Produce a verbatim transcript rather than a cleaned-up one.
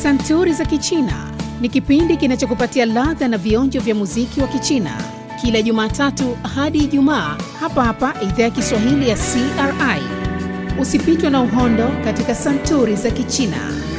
Santuri za Kichina ni kipindi kinachokupatia ladha na vionjo vya muziki wa Kichina kila Jumatatu hadi Ijumaa hapa hapa Idhaa ya Kiswahili ya C R I. Usipitwe na uhondo katika Santuri za Kichina.